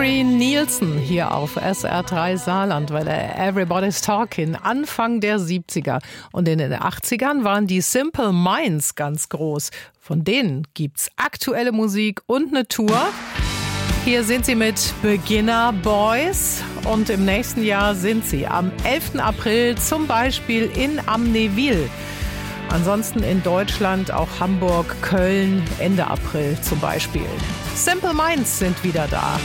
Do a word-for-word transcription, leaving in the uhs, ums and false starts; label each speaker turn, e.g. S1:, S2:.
S1: Harry Nilsson hier auf S R drei Saarlandwelle. Everybody's Talking, Anfang der siebziger. Und in den achtzigern waren die Simple Minds ganz groß. Von denen gibt's aktuelle Musik und eine Tour. Hier sind sie mit Beginner Boys und im nächsten Jahr sind sie am elften April zum Beispiel in Amnéville. Ansonsten in Deutschland auch Hamburg, Köln, Ende April zum Beispiel. Simple Minds sind wieder da.